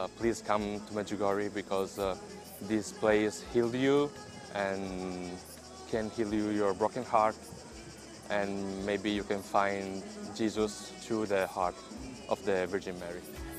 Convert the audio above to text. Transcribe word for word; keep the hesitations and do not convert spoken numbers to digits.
uh, please come to Medjugorje because uh, this place healed you and can heal you your broken heart, and maybe you can find Jesus through the heart of the Virgin Mary.